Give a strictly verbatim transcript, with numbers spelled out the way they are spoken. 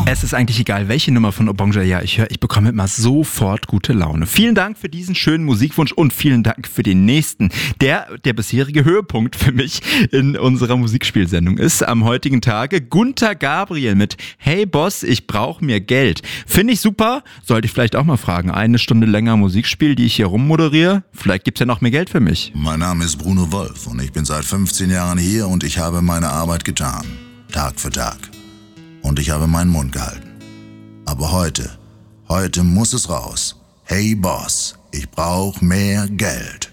Es ist eigentlich egal, welche Nummer von Obongjaya ich höre, ich bekomme immer sofort gute Laune. Vielen Dank für diesen schönen Musikwunsch und vielen Dank für den nächsten, der der bisherige Höhepunkt für mich in unserer Musikspielsendung ist. Am heutigen Tage Gunter Gabriel mit Hey Boss, ich brauch mir Geld. Finde ich super, sollte ich vielleicht auch mal fragen. Eine Stunde länger Musikspiel, die ich hier rummoderiere, vielleicht gibt's ja noch mehr Geld für mich. Mein Name ist Bruno Wolf und ich bin seit fünfzehn Jahren hier und ich habe meine Arbeit getan. Tag für Tag. Und ich habe meinen Mund gehalten. Aber heute, heute muss es raus. Hey Boss, ich brauch mehr Geld.